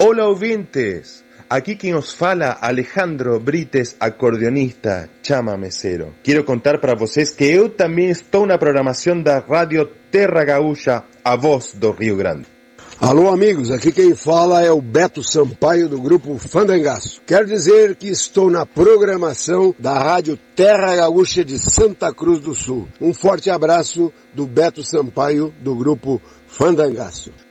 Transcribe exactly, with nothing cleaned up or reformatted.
Olá, ouvintes! Aqui quem os fala, Alejandro Brites, acordeonista, chamamecero. Quero contar para vocês que eu também estou na programação da Rádio Terra Gaúcha, a voz do Rio Grande. Alô, amigos, aqui quem fala é o Beto Sampaio do grupo Fandangaço. Quero dizer que estou na programação da Rádio Terra Gaúcha de Santa Cruz do Sul. Um forte abraço do Beto Sampaio do grupo Fandangaço.